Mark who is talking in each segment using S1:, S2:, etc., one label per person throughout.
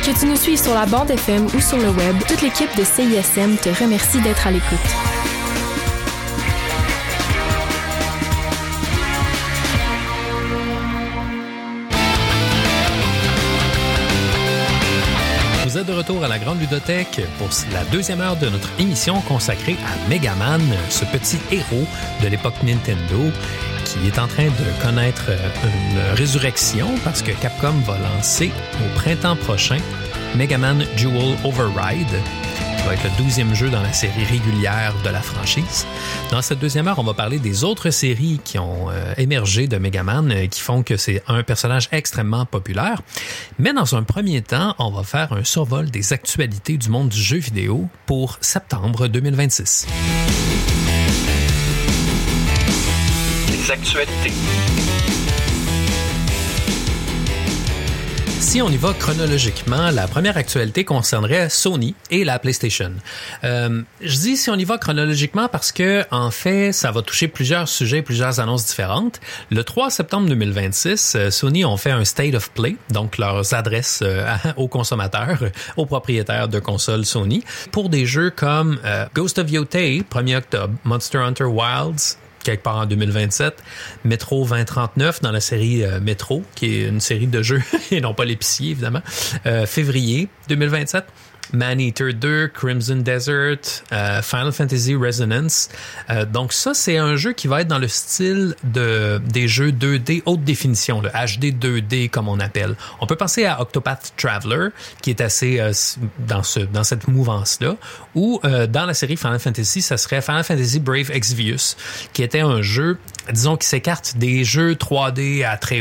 S1: Que tu nous suives sur la bande FM ou sur le web, toute l'équipe de CISM te remercie d'être à l'écoute.
S2: Vous êtes de retour à la Grande Ludothèque pour la deuxième heure de notre émission consacrée à Megaman, ce petit héros de l'époque Nintendo qui est en train de connaître une résurrection parce que Capcom va lancer au printemps prochain Megaman Dual Override, qui va être le 12e jeu dans la série régulière de la franchise. Dans cette deuxième heure, on va parler des autres séries qui ont émergé de Megaman, qui font que c'est un personnage extrêmement populaire. Mais dans un premier temps, on va faire un survol des actualités du monde du jeu vidéo pour septembre 2026. Les actualités. Si on y va chronologiquement, la première actualité concernerait Sony et la PlayStation. Je dis si on y va chronologiquement parce que, en fait, ça va toucher plusieurs sujets, plusieurs annonces différentes. Le 3 septembre 2026, Sony ont fait un State of Play, donc leurs adresses aux consommateurs, aux propriétaires de consoles Sony, pour des jeux comme Ghost of Yotei, 1er octobre, Monster Hunter Wilds, quelque part en 2027, Metro 2039 dans la série Metro, qui est une série de jeux, et non pas l'épicier, évidemment, février 2027, Maneater 2, Crimson Desert, Final Fantasy Resonance. Donc ça, c'est un jeu qui va être dans le style des jeux 2D haute définition, le HD 2D comme on appelle. On peut penser à Octopath Traveler, qui est assez dans cette mouvance-là, ou dans la série Final Fantasy, ça serait Final Fantasy Brave Exvius, qui était un jeu, disons, qui s'écarte des jeux 3D à très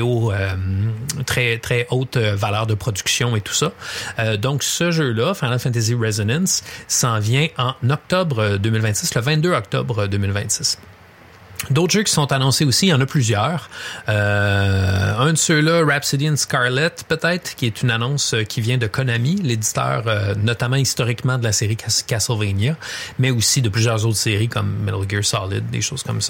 S2: haute valeur de production et tout ça. Donc ce jeu-là, Final Fantasy Resonance, s'en vient en octobre 2026, le 22 octobre 2026. D'autres jeux qui sont annoncés aussi, il y en a plusieurs. Un de ceux-là, Rhapsody in Scarlet, peut-être, qui est une annonce qui vient de Konami, l'éditeur notamment historiquement de la série Castlevania, mais aussi de plusieurs autres séries comme Metal Gear Solid, des choses comme ça.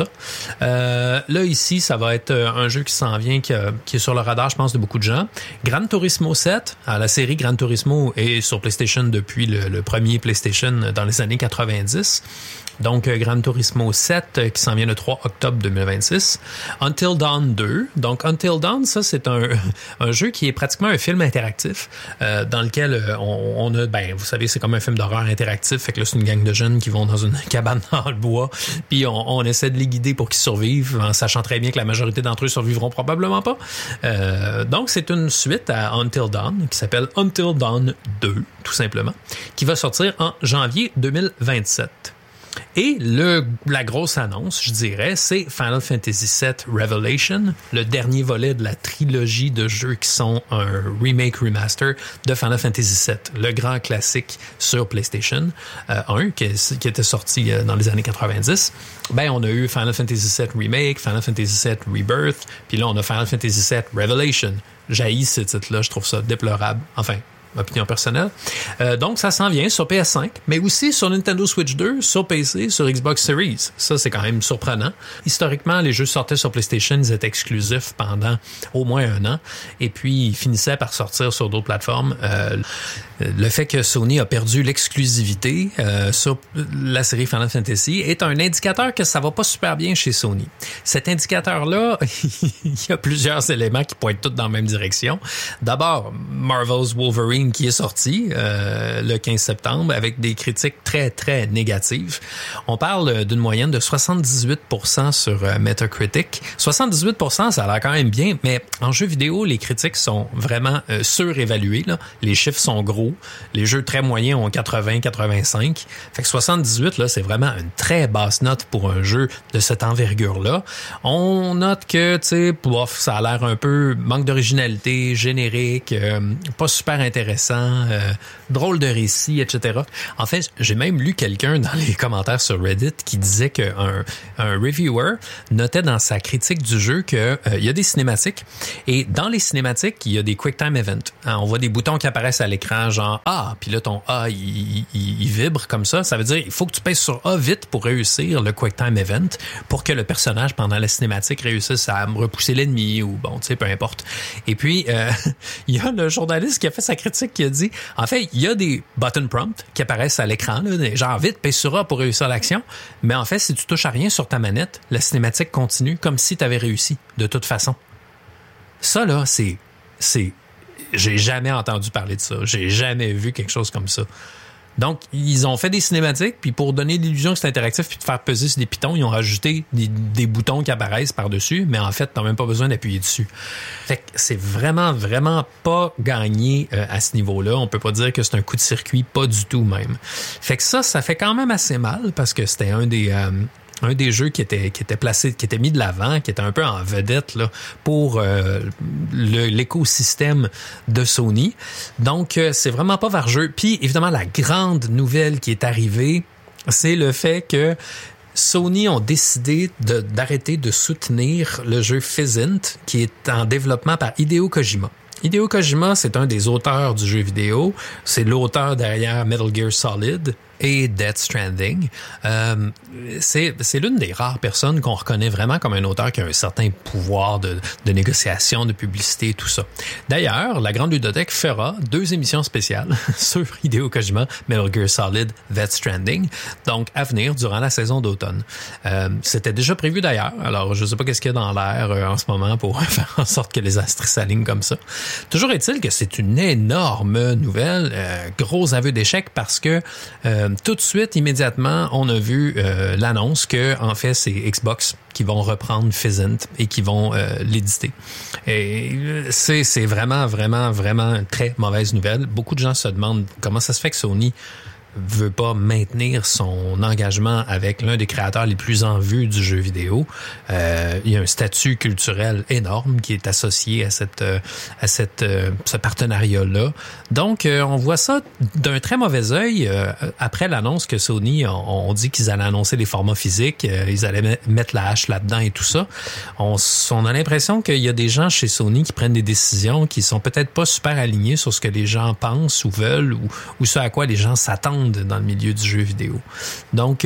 S2: Là, ici, ça va être un jeu qui s'en vient, qui est sur le radar, je pense, de beaucoup de gens. Gran Turismo 7, la série Gran Turismo est sur PlayStation depuis le premier PlayStation dans les années 90. Donc, Gran Turismo 7 qui s'en vient le 3 octobre 2026. Until Dawn 2. Donc, Until Dawn, ça, c'est un jeu qui est pratiquement un film interactif dans lequel on a, vous savez, c'est comme un film d'horreur interactif. Fait que là, c'est une gang de jeunes qui vont dans une cabane dans le bois puis on essaie de les guider pour qu'ils survivent en sachant très bien que la majorité d'entre eux survivront probablement pas. Donc, c'est une suite à Until Dawn qui s'appelle Until Dawn 2, tout simplement, qui va sortir en janvier 2027. Et la grosse annonce, je dirais, c'est Final Fantasy VII Revelation, le dernier volet de la trilogie de jeux qui sont un remake remaster de Final Fantasy VII, le grand classique sur PlayStation 1 qui était sorti dans les années 90. On a eu Final Fantasy VII Remake, Final Fantasy VII Rebirth, puis là on a Final Fantasy VII Revelation. J'haïs ce titre-là, je trouve ça déplorable. Enfin, opinion personnelle. Donc, ça s'en vient sur PS5, mais aussi sur Nintendo Switch 2, sur PC, sur Xbox Series. Ça, c'est quand même surprenant. Historiquement, les jeux sortaient sur PlayStation, ils étaient exclusifs pendant au moins 1 an, et puis ils finissaient par sortir sur d'autres plateformes. Le fait que Sony a perdu l'exclusivité sur la série Final Fantasy est un indicateur que ça va pas super bien chez Sony. Cet indicateur-là, il y a plusieurs éléments qui pointent tous dans la même direction. D'abord, Marvel's Wolverine qui est sorti le 15 septembre avec des critiques très, très négatives. On parle d'une moyenne de 78% sur Metacritic. 78%, ça a l'air quand même bien, mais en jeu vidéo, les critiques sont vraiment surévaluées, là. Les chiffres sont gros. Les jeux très moyens ont 80, 85. Fait que 78, là, c'est vraiment une très basse note pour un jeu de cette envergure-là. On note que, tu sais, ça a l'air un peu manque d'originalité, générique, pas super intéressant, drôle de récit, etc. En fait, j'ai même lu quelqu'un dans les commentaires sur Reddit qui disait qu'un reviewer notait dans sa critique du jeu que il y a des cinématiques et dans les cinématiques, il y a des quick time events. On voit des boutons qui apparaissent à l'écran, genre A, puis là ton A il vibre comme ça veut dire il faut que tu pèses sur A vite pour réussir le Quick Time Event pour que le personnage pendant la cinématique réussisse à repousser l'ennemi ou bon, tu sais, peu importe. Et puis il y a le journaliste qui a fait sa critique qui a dit en fait, il y a des button prompts qui apparaissent à l'écran là, genre vite pèse sur A pour réussir l'action, mais en fait si tu touches à rien sur ta manette, la cinématique continue comme si tu avais réussi de toute façon. Ça là, c'est j'ai jamais entendu parler de ça. J'ai jamais vu quelque chose comme ça. Donc, ils ont fait des cinématiques, puis pour donner l'illusion que c'est interactif, puis te faire peser sur des pitons, ils ont rajouté des boutons qui apparaissent par-dessus, mais en fait, t'as même pas besoin d'appuyer dessus. Fait que c'est vraiment, vraiment pas gagné à ce niveau-là. On peut pas dire que c'est un coup de circuit, pas du tout même. Fait que ça fait quand même assez mal, parce que c'était un des jeux qui était placé, qui était mis de l'avant, qui était un peu en vedette là pour l'écosystème de Sony. Donc c'est vraiment pas vargeux. Puis évidemment la grande nouvelle qui est arrivée, c'est le fait que Sony ont décidé d'arrêter de soutenir le jeu Physint qui est en développement par Hideo Kojima. Hideo Kojima, c'est un des auteurs du jeu vidéo. C'est l'auteur derrière Metal Gear Solid et Death Stranding. C'est l'une des rares personnes qu'on reconnaît vraiment comme un auteur qui a un certain pouvoir de négociation, de publicité, tout ça. D'ailleurs, la Grande Ludothèque fera 2 émissions spéciales sur Hideo Kojima, Metal Gear Solid, Death Stranding, donc à venir durant la saison d'automne. C'était déjà prévu d'ailleurs, alors je sais pas qu'est-ce qu'il y a dans l'air en ce moment pour faire en sorte que les astres s'alignent comme ça. Toujours est-il que c'est une énorme nouvelle, gros aveu d'échec parce que tout de suite, immédiatement, on a vu l'annonce que, en fait, c'est Xbox qui vont reprendre Physint et qui vont l'éditer. Et c'est vraiment, vraiment, vraiment une très mauvaise nouvelle. Beaucoup de gens se demandent comment ça se fait que Sony veut pas maintenir son engagement avec l'un des créateurs les plus en vue du jeu vidéo. Il y a un statut culturel énorme qui est associé à ce partenariat-là. Donc, on voit ça d'un très mauvais œil après l'annonce que Sony ont dit qu'ils allaient annoncer les formats physiques, ils allaient mettre la hache là-dedans et tout ça. On a l'impression qu'il y a des gens chez Sony qui prennent des décisions qui sont peut-être pas super alignées sur ce que les gens pensent ou veulent ou ce à quoi les gens s'attendent dans le milieu du jeu vidéo. Donc,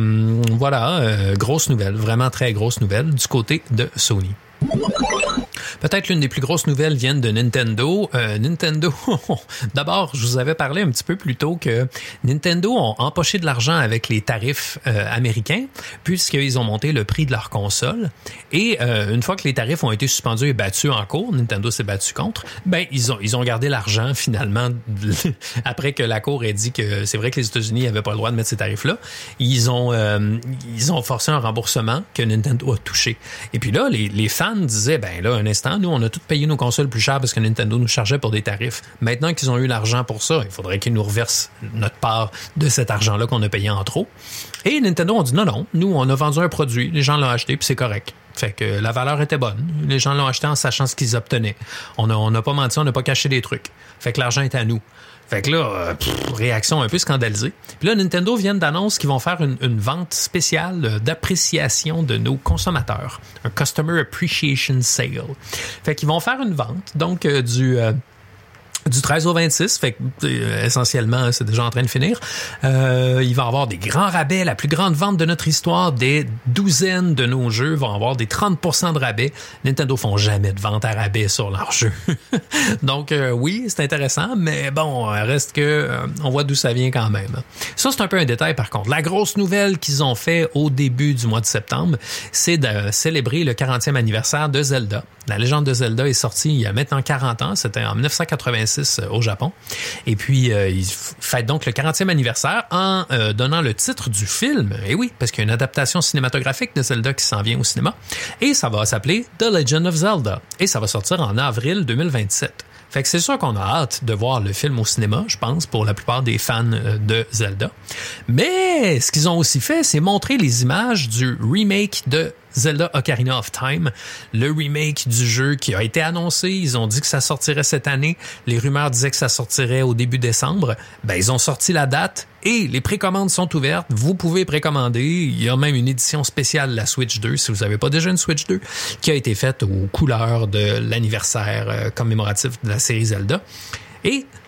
S2: voilà, grosse nouvelle, vraiment très grosse nouvelle du côté de Sony. Peut-être l'une des plus grosses nouvelles viennent de Nintendo. Nintendo, d'abord, je vous avais parlé un petit peu plus tôt que Nintendo ont empoché de l'argent avec les tarifs américains puisqu'ils ont monté le prix de leur console. Et une fois que les tarifs ont été suspendus et battus en cours, Nintendo s'est battu contre, ben ils ont gardé l'argent finalement après que la cour ait dit que c'est vrai que les États-Unis n'avaient pas le droit de mettre ces tarifs-là. Ils ont forcé un remboursement que Nintendo a touché. Et puis là, les fans disaient, ben là, un instant, nous, on a tous payé nos consoles plus chères parce que Nintendo nous chargeait pour des tarifs. Maintenant qu'ils ont eu l'argent pour ça, il faudrait qu'ils nous reversent notre part de cet argent-là qu'on a payé en trop. Et Nintendo ont dit non, nous, on a vendu un produit, les gens l'ont acheté, puis c'est correct. Fait que la valeur était bonne. Les gens l'ont acheté en sachant ce qu'ils obtenaient. On n'a pas menti, on n'a pas caché des trucs. Fait que l'argent est à nous. Fait que là, réaction un peu scandalisée. Puis là, Nintendo vient d'annoncer qu'ils vont faire une vente spéciale d'appréciation de nos consommateurs. Un Customer Appreciation Sale. Fait qu'ils vont faire une vente, donc du 13 au 26, fait que essentiellement, c'est déjà en train de finir. Il va y avoir des grands rabais, la plus grande vente de notre histoire, des douzaines de nos jeux vont avoir des 30% de rabais. Nintendo font jamais de vente à rabais sur leurs jeux. Donc oui, c'est intéressant, mais bon, reste que on voit d'où ça vient quand même. Ça, c'est un peu un détail par contre. La grosse nouvelle qu'ils ont fait au début du mois de septembre, c'est de célébrer le 40e anniversaire de Zelda. La légende de Zelda est sortie il y a maintenant 40 ans, c'était en 1986 au Japon. Et puis, il fête donc le 40e anniversaire en donnant le titre du film. Et oui, parce qu'il y a une adaptation cinématographique de Zelda qui s'en vient au cinéma. Et ça va s'appeler The Legend of Zelda. Et ça va sortir en avril 2027. Fait que c'est sûr qu'on a hâte de voir le film au cinéma, je pense, pour la plupart des fans de Zelda. Mais ce qu'ils ont aussi fait, c'est montrer les images du remake de Zelda Ocarina of Time, le remake du jeu qui a été annoncé. Ils ont dit que ça sortirait cette année. Les rumeurs disaient que ça sortirait au début décembre. Ben, ils ont sorti la date et les précommandes sont ouvertes. Vous pouvez précommander. Il y a même une édition spéciale de la Switch 2, si vous n'avez pas déjà une Switch 2, qui a été faite aux couleurs de l'anniversaire commémoratif de la série Zelda. Et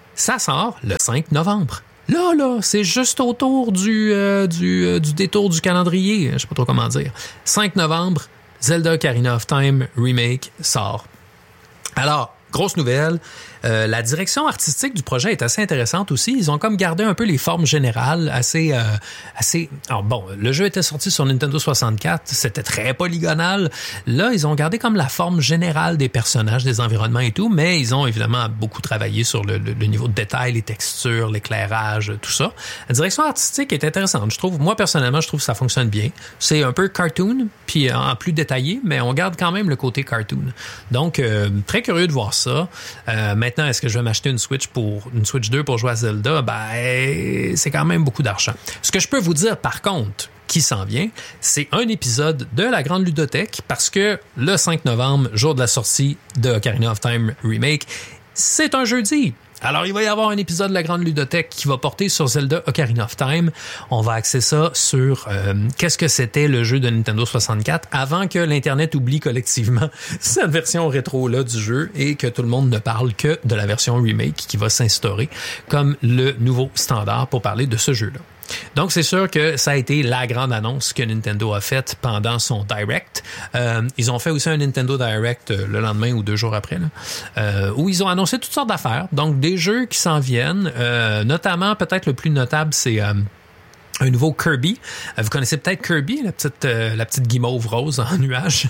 S2: Ça sort le 5 novembre. Là, c'est juste autour du détour du calendrier. Je sais pas trop comment dire. 5 novembre, Zelda Ocarina of Time Remake sort. Alors, grosse nouvelle. La direction artistique du projet est assez intéressante aussi. Ils ont comme gardé un peu les formes générales assez... Alors bon, le jeu était sorti sur Nintendo 64, c'était très polygonal. Là, ils ont gardé comme la forme générale des personnages, des environnements et tout, mais ils ont évidemment beaucoup travaillé sur le niveau de détail, les textures, l'éclairage, tout ça. La direction artistique est intéressante, je trouve. Moi, personnellement, je trouve que ça fonctionne bien. C'est un peu cartoon, puis en plus détaillé, mais on garde quand même le côté cartoon. Donc, très curieux de voir ça. Maintenant, est-ce que je vais m'acheter une Switch 2 pour jouer à Zelda? Ben, c'est quand même beaucoup d'argent. Ce que je peux vous dire, par contre, qui s'en vient, c'est un épisode de la Grande Ludothèque parce que le 5 novembre, jour de la sortie de Ocarina of Time Remake, c'est un jeudi. Alors, il va y avoir un épisode de la Grande Ludothèque qui va porter sur Zelda Ocarina of Time. On va axer ça sur qu'est-ce que c'était le jeu de Nintendo 64 avant que l'Internet oublie collectivement cette version rétro-là du jeu et que tout le monde ne parle que de la version remake qui va s'instaurer comme le nouveau standard pour parler de ce jeu-là. Donc, c'est sûr que ça a été la grande annonce que Nintendo a faite pendant son Direct. Ils ont fait aussi un Nintendo Direct le lendemain ou 2 jours après, là, où ils ont annoncé toutes sortes d'affaires. Donc, des jeux qui s'en viennent, notamment, peut-être le plus notable, c'est... un nouveau Kirby. Vous connaissez peut-être Kirby, la petite guimauve rose en nuage.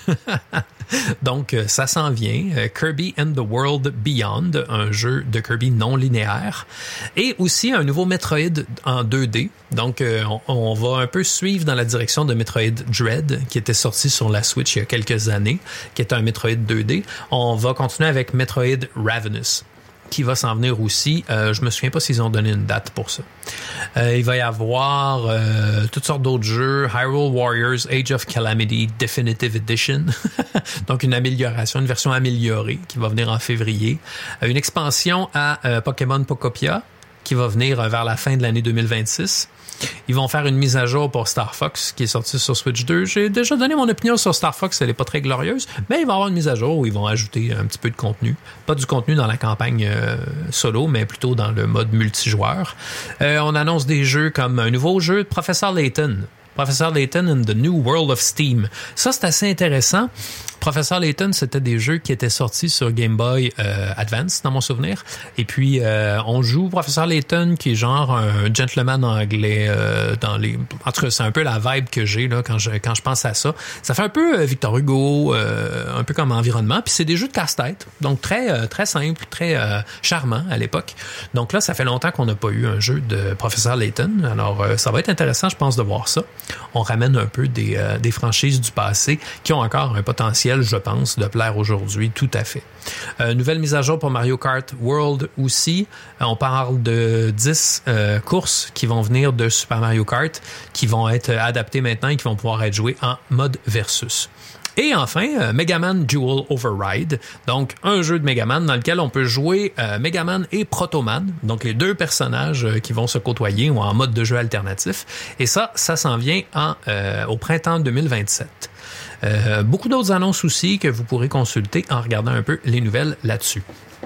S2: Donc, ça s'en vient. Kirby and the World Beyond, un jeu de Kirby non linéaire. Et aussi un nouveau Metroid en 2D. Donc, on va un peu suivre dans la direction de Metroid Dread, qui était sorti sur la Switch il y a quelques années, qui est un Metroid 2D. On va continuer avec Metroid Ravenous, qui va s'en venir aussi. Je me souviens pas s'ils ont donné une date pour ça. Il va y avoir toutes sortes d'autres jeux. Hyrule Warriors Age of Calamity Definitive Edition. Donc une amélioration, une version améliorée qui va venir en février. Une expansion à Pokémon Pokopia qui va venir vers la fin de l'année 2026. Ils vont faire une mise à jour pour Star Fox qui est sorti sur Switch 2. J'ai déjà donné mon opinion sur Star Fox, elle est pas très glorieuse, mais il va y avoir une mise à jour où ils vont ajouter un petit peu de contenu. Pas du contenu dans la campagne solo, mais plutôt dans le mode multijoueur. On annonce des jeux comme un nouveau jeu de Professor Layton. Professor Layton and the New World of Steam. Ça, c'est assez intéressant. Professor Layton, c'était des jeux qui étaient sortis sur Game Boy Advance, dans mon souvenir. Et puis, on joue Professor Layton, qui est genre un gentleman anglais dans les... En tout cas, c'est un peu la vibe que j'ai là quand je pense à ça. Ça fait un peu Victor Hugo, un peu comme environnement. Puis c'est des jeux de casse-tête, donc très simple, très charmant à l'époque. Donc là, ça fait longtemps qu'on n'a pas eu un jeu de Professor Layton. Alors, ça va être intéressant, je pense, de voir ça. On ramène un peu des franchises du passé qui ont encore un potentiel, je pense, de plaire aujourd'hui, tout à fait. Nouvelle mise à jour pour Mario Kart World aussi. On parle de 10 courses qui vont venir de Super Mario Kart, qui vont être adaptées maintenant et qui vont pouvoir être jouées en mode versus. Et enfin, Mega Man Dual Override, donc un jeu de Mega Man dans lequel on peut jouer Mega Man et Proto Man, donc les deux personnages qui vont se côtoyer ou en mode de jeu alternatif. Et ça s'en vient au printemps 2027. Beaucoup d'autres annonces aussi que vous pourrez consulter en regardant un peu les nouvelles là-dessus.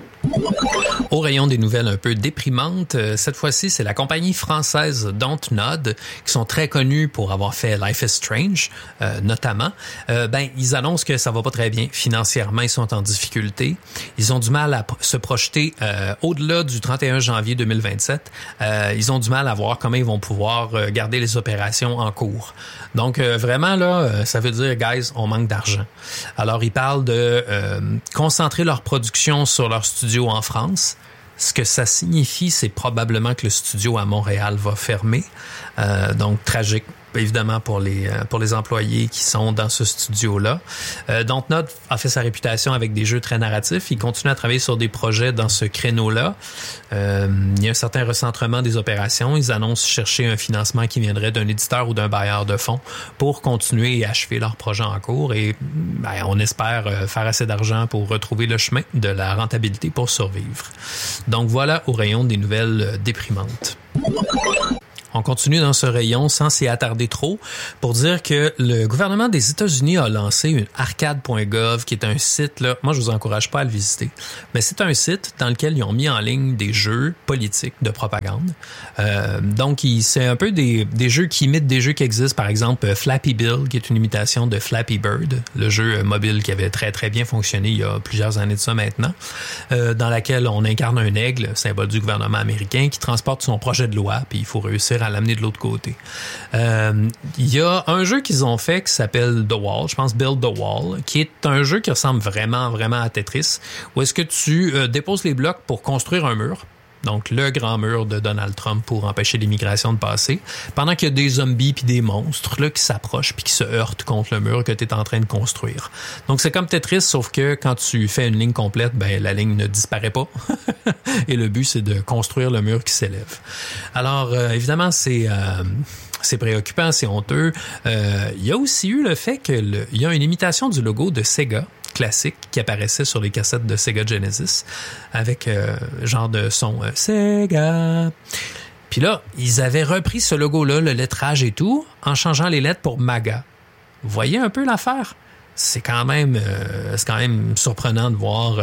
S2: Au rayon des nouvelles un peu déprimantes, cette fois-ci, c'est la compagnie française Dontnod, qui sont très connus pour avoir fait Life is Strange, notamment. Ils annoncent que ça va pas très bien. Financièrement, ils sont en difficulté. Ils ont du mal à se projeter au-delà du 31 janvier 2027. Ils ont du mal à voir comment ils vont pouvoir garder les opérations en cours. Donc, vraiment, là, ça veut dire, guys, on manque d'argent. Alors, ils parlent de concentrer leur production sur leur studio en France. Ce que ça signifie, c'est probablement que le studio à Montréal va fermer. Donc, tragique, évidemment, pour les employés qui sont dans ce studio-là. Dontnod a fait sa réputation avec des jeux très narratifs. Il continue à travailler sur des projets dans ce créneau-là. Il y a un certain recentrement des opérations. Ils annoncent chercher un financement qui viendrait d'un éditeur ou d'un bailleur de fonds pour continuer et achever leur projet en cours. Et on espère faire assez d'argent pour retrouver le chemin de la rentabilité pour survivre. Donc voilà au rayon des nouvelles déprimantes. on continue dans ce rayon sans s'y attarder trop pour dire que le gouvernement des États-Unis a lancé une arcade.gov qui est un site, là, moi je vous encourage pas à le visiter, mais c'est un site dans lequel ils ont mis en ligne des jeux politiques de propagande. Donc c'est un peu des jeux qui imitent des jeux qui existent, par exemple Flappy Bill, qui est une imitation de Flappy Bird, le jeu mobile qui avait très très bien fonctionné il y a plusieurs années de ça maintenant, dans laquelle on incarne un aigle, symbole du gouvernement américain, qui transporte son projet de loi, puis il faut réussir à l'amener de l'autre côté. Il y a un jeu qu'ils ont fait qui s'appelle The Wall, je pense Build the Wall, qui est un jeu qui ressemble vraiment, vraiment à Tetris, où est-ce que tu déposes les blocs pour construire un mur. Donc, le grand mur de Donald Trump pour empêcher l'immigration de passer, pendant qu'il y a des zombies puis des monstres là qui s'approchent puis qui se heurtent contre le mur que tu es en train de construire. Donc, c'est comme Tetris, sauf que quand tu fais une ligne complète, ben la ligne ne disparaît pas. Et le but, c'est de construire le mur qui s'élève. Alors, évidemment, c'est préoccupant, c'est honteux. Il y a aussi eu le fait qu'il y a une imitation du logo de Sega classique qui apparaissait sur les cassettes de Sega Genesis avec genre de son Sega. Puis là, ils avaient repris ce logo-là, le lettrage et tout, en changeant les lettres pour MAGA. Vous voyez un peu l'affaire? C'est quand même surprenant de voir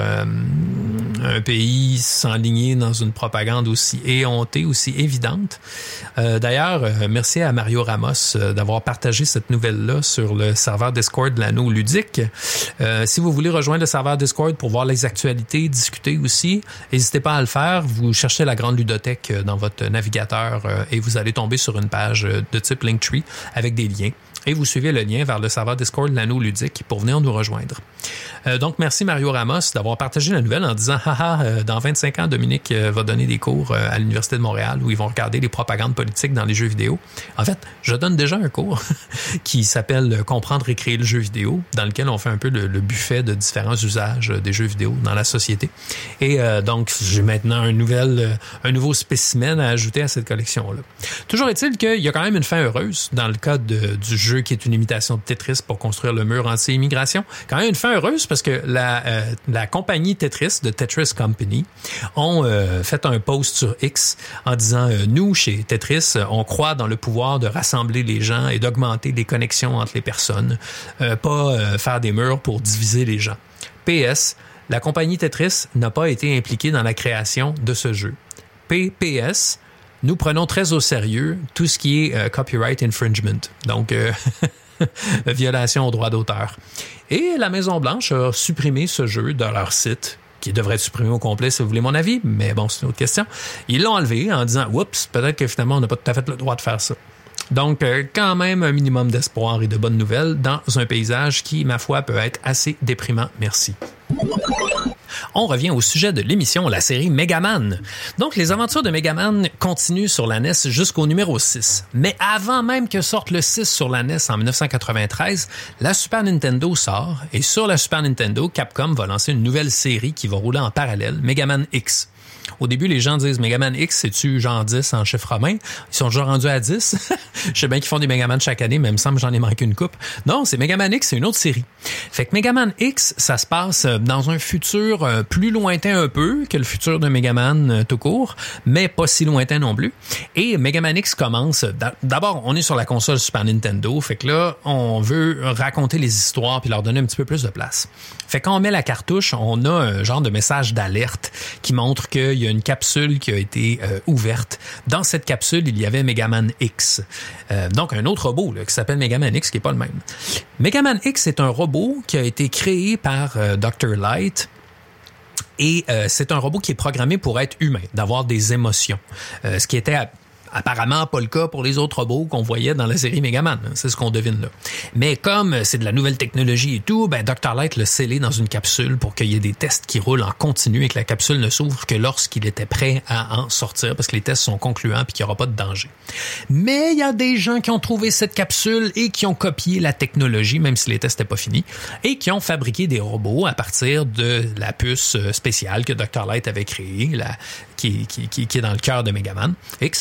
S2: un pays s'enligner dans une propagande aussi éhontée, aussi évidente. D'ailleurs, merci à Mario Ramos d'avoir partagé cette nouvelle-là sur le serveur Discord de l'anneau ludique. Si vous voulez rejoindre le serveur Discord pour voir les actualités, discuter aussi, n'hésitez pas à le faire. Vous cherchez la grande ludothèque dans votre navigateur et vous allez tomber sur une page de type Linktree avec des liens. Et vous suivez le lien vers le serveur Discord de l'anneau ludique pour venir nous rejoindre. Donc, merci Mario Ramos d'avoir partagé la nouvelle en disant « Haha, dans 25 ans, Dominique va donner des cours à l'Université de Montréal où ils vont regarder les propagandes politiques dans les jeux vidéo. » En fait, je donne déjà un cours qui s'appelle « Comprendre et créer le jeu vidéo » dans lequel on fait un peu le buffet de différents usages des jeux vidéo dans la société. Et donc, j'ai maintenant un nouveau spécimen à ajouter à cette collection-là. Toujours est-il qu'il y a quand même une fin heureuse dans le cas du jeu qui est une imitation de Tetris pour construire le mur anti-immigration. Quand même une fin heureuse parce que la compagnie Tetris, de Tetris Company, ont fait un post sur X en disant nous, chez Tetris, on croit dans le pouvoir de rassembler les gens et d'augmenter les connexions entre les personnes, pas faire des murs pour diviser les gens. PS, la compagnie Tetris n'a pas été impliquée dans la création de ce jeu. PPS, nous prenons très au sérieux tout ce qui est copyright infringement, donc violation au droit d'auteur. Et la Maison-Blanche a supprimé ce jeu de leur site, qui devrait être supprimé au complet si vous voulez mon avis, mais bon, c'est une autre question. Ils l'ont enlevé en disant « Oups, peut-être que finalement on n'a pas tout à fait le droit de faire ça ». Donc, quand même un minimum d'espoir et de bonnes nouvelles dans un paysage qui, ma foi, peut être assez déprimant. Merci. On revient au sujet de l'émission, la série Megaman. Donc, les aventures de Megaman continuent sur la NES jusqu'au numéro 6. Mais avant même que sorte le 6 sur la NES en 1993, la Super Nintendo sort et sur la Super Nintendo, Capcom va lancer une nouvelle série qui va rouler en parallèle, Megaman X. Au début, les gens disent Megaman X, c'est-tu genre 10 en chiffre romain? Ils sont déjà rendus à 10. Je sais bien qu'ils font des Megaman chaque année, mais il me semble que j'en ai manqué une coupe. Non, c'est Megaman X, c'est une autre série. Fait que Megaman X, ça se passe dans un futur plus lointain un peu que le futur de Megaman tout court, mais pas si lointain non plus. Et Megaman X commence... D'abord, on est sur la console Super Nintendo, fait que là, on veut raconter les histoires puis leur donner un petit peu plus de place. Fait que quand on met la cartouche, on a un genre de message d'alerte qui montre qu'il y a une capsule qui a été ouverte. Dans cette capsule, il y avait Megaman X. Donc, un autre robot là, qui s'appelle Megaman X, qui n'est pas le même. Megaman X est un robot qui a été créé par Dr. Light. Et c'est un robot qui est programmé pour être humain, d'avoir des émotions. Ce qui était apparemment pas le cas pour les autres robots qu'on voyait dans la série Megaman. C'est ce qu'on devine là. Mais comme c'est de la nouvelle technologie et tout, ben Dr. Light l'a scellé dans une capsule pour qu'il y ait des tests qui roulent en continu et que la capsule ne s'ouvre que lorsqu'il était prêt à en sortir parce que les tests sont concluants et qu'il n'y aura pas de danger. Mais il y a des gens qui ont trouvé cette capsule et qui ont copié la technologie, même si les tests n'étaient pas finis, et qui ont fabriqué des robots à partir de la puce spéciale que Dr. Light avait créée, qui est dans le cœur de Megaman X.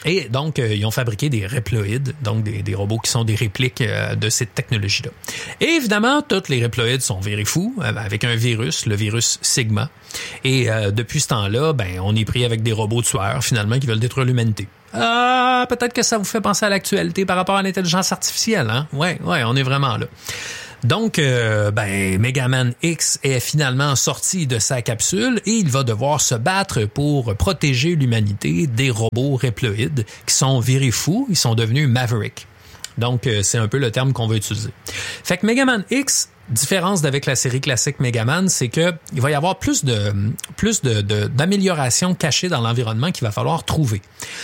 S2: Et donc, ils ont fabriqué des Reploids, donc des robots qui sont des répliques de cette technologie-là. Et évidemment, tous les Reploids sont virés fous, avec un virus, le virus Sigma. Et depuis ce temps-là, on est pris avec des robots tueurs, finalement, qui veulent détruire l'humanité. Peut-être que ça vous fait penser à l'actualité par rapport à l'intelligence artificielle, hein? Ouais, on est vraiment là. Donc, Megaman X est finalement sorti de sa capsule et il va devoir se battre pour protéger l'humanité des robots Reploids qui sont virés fous, ils sont devenus Maverick. Donc, c'est un peu le terme qu'on va utiliser. Fait que Megaman X, différence d'avec la série classique Megaman, c'est que il va y avoir plus d'améliorations cachées dans l'environnement qu'il va falloir trouver.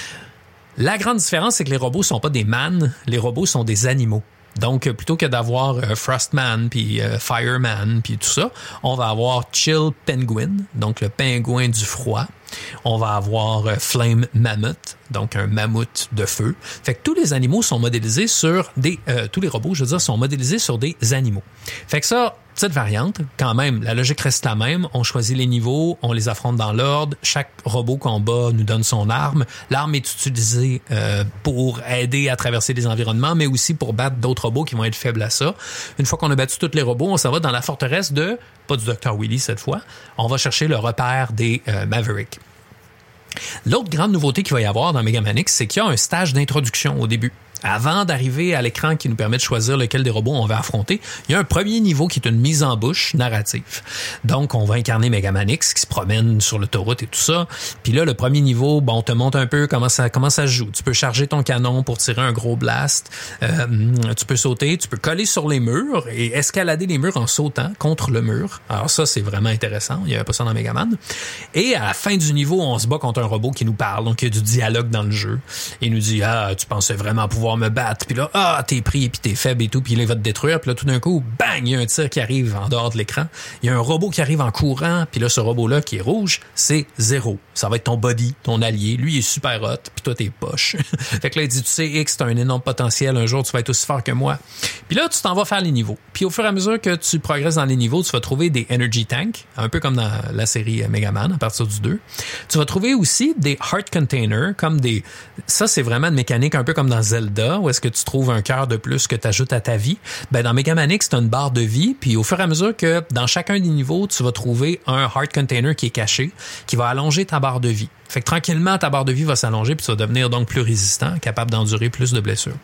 S2: La grande différence, c'est que les robots sont pas des man, les robots sont des animaux. Donc, plutôt que d'avoir Frostman, puis Fireman, puis tout ça, on va avoir Chill Penguin, donc le pingouin du froid. On va avoir Flame Mammoth, donc un mammouth de feu. Fait que tous les animaux sont modélisés sur tous les robots, je veux dire, sont modélisés sur des animaux. Fait que ça, petite variante, quand même, la logique reste la même. On choisit les niveaux, on les affronte dans l'ordre. Chaque robot qu'on bat nous donne son arme. L'arme est utilisée pour aider à traverser les environnements, mais aussi pour battre d'autres robots qui vont être faibles à ça. Une fois qu'on a battu tous les robots, on s'en va dans la forteresse pas du Dr. Willy cette fois, on va chercher le repère des Maverick. L'autre grande nouveauté qu'il va y avoir dans Megaman X, c'est qu'il y a un stage d'introduction au début. Avant d'arriver à l'écran qui nous permet de choisir lequel des robots on va affronter, il y a un premier niveau qui est une mise en bouche narrative. Donc, on va incarner Megaman X qui se promène sur l'autoroute et tout ça. Puis là, le premier niveau, on te montre un peu comment ça se joue. Tu peux charger ton canon pour tirer un gros blast. Tu peux sauter, tu peux coller sur les murs et escalader les murs en sautant contre le mur. Alors ça, c'est vraiment intéressant. Il n'y avait pas ça dans Megaman. Et à la fin du niveau, on se bat contre un robot qui nous parle. Donc, il y a du dialogue dans le jeu. Il nous dit, tu pensais vraiment pouvoir me battre, puis là, t'es pris, puis t'es faible et tout, puis là, il va te détruire, puis là, tout d'un coup, bang, il y a un tir qui arrive en dehors de l'écran. Il y a un robot qui arrive en courant, puis là, ce robot-là qui est rouge, c'est Zero. Ça va être ton buddy, ton allié. Lui, il est super hot, puis toi, t'es poche. Fait que là, il dit, tu sais, X, t'as un énorme potentiel, un jour, tu vas être aussi fort que moi. Puis là, tu t'en vas faire les niveaux. Puis au fur et à mesure que tu progresses dans les niveaux, tu vas trouver des Energy Tanks, un peu comme dans la série Megaman, à partir du 2. Tu vas trouver aussi des Heart Containers, ça, c'est vraiment une mécanique un peu comme dans Zelda, où est-ce que tu trouves un cœur de plus que tu ajoutes à ta vie. Dans Megaman X, tu as une barre de vie, puis au fur et à mesure que dans chacun des niveaux, tu vas trouver un Heart Container qui est caché, qui va allonger ta barre de vie. Fait que tranquillement, ta barre de vie va s'allonger, puis tu vas devenir donc plus résistant, capable d'endurer plus de blessures.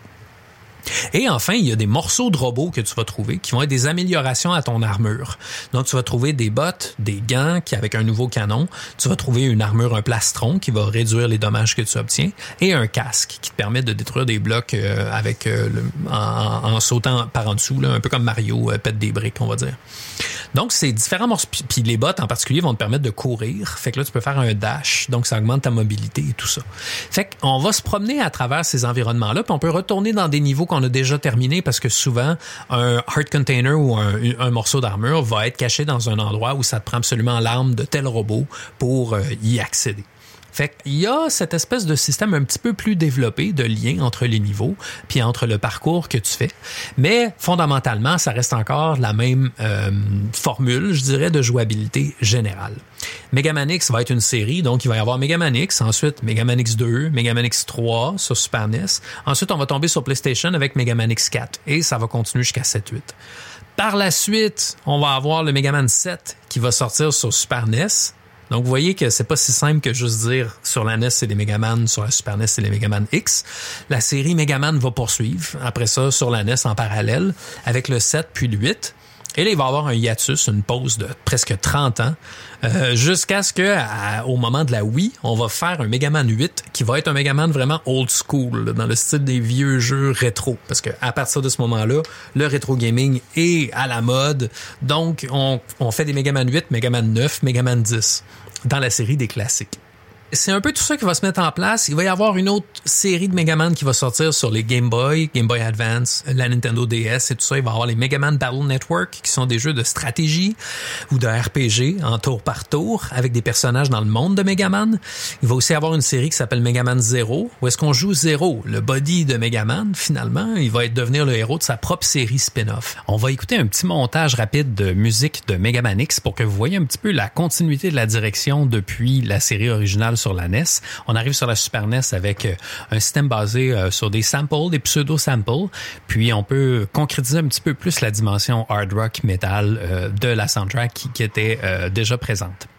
S2: Et enfin, il y a des morceaux de robots que tu vas trouver qui vont être des améliorations à ton armure. Donc, tu vas trouver des bottes, des gants avec un nouveau canon. Tu vas trouver une armure, un plastron qui va réduire les dommages que tu obtiens et un casque qui te permet de détruire des blocs en sautant par en dessous, là, un peu comme Mario pète des briques, on va dire. Donc, c'est différents morceaux. Puis les bottes en particulier vont te permettre de courir. Fait que là, tu peux faire un dash. Donc, ça augmente ta mobilité et tout ça. Fait qu'on va se promener à travers ces environnements-là, puis on peut retourner dans des niveaux qu'on a déjà terminés parce que souvent, un Heart Container ou un morceau d'armure va être caché dans un endroit où ça te prend absolument l'arme de tel robot pour y accéder. Fait qu'il y a cette espèce de système un petit peu plus développé de lien entre les niveaux puis entre le parcours que tu fais. Mais fondamentalement, ça reste encore la même formule, je dirais, de jouabilité générale. Megaman X va être une série, donc il va y avoir Megaman X, ensuite Megaman X2, Megaman X3 sur Super NES. Ensuite, on va tomber sur PlayStation avec Megaman X4 et ça va continuer jusqu'à 7-8. Par la suite, on va avoir le Megaman 7 qui va sortir sur Super NES. Donc, vous voyez que c'est pas si simple que juste dire sur la NES, c'est les Megaman, sur la Super NES, c'est les Megaman X. La série Megaman va poursuivre. Après ça, sur la NES en parallèle, avec le 7 puis le 8. Et là, il va y avoir un hiatus, une pause de presque 30 ans, jusqu'à ce que, au moment de la Wii, on va faire un Megaman 8 qui va être un Megaman vraiment old school, dans le style des vieux jeux rétro. Parce que à partir de ce moment-là, le rétro gaming est à la mode. Donc, on fait des Megaman 8, Megaman 9, Megaman 10 dans la série des classiques. C'est un peu tout ça qui va se mettre en place. Il va y avoir une autre série de Megaman qui va sortir sur les Game Boy Advance, la Nintendo DS et tout ça. Il va y avoir les Megaman Battle Network qui sont des jeux de stratégie ou de RPG en tour par tour avec des personnages dans le monde de Megaman. Il va aussi avoir une série qui s'appelle Megaman Zero où est-ce qu'on joue Zero, le body de Megaman. Finalement, il va devenir le héros de sa propre série spin-off. On va écouter un petit montage rapide de musique de Megaman X pour que vous voyez un petit peu la continuité de la direction depuis la série originale sur la NES. On arrive sur la Super NES avec un système basé sur des samples, des pseudo-samples, puis on peut concrétiser un petit peu plus la dimension hard rock metal de la soundtrack qui était déjà présente.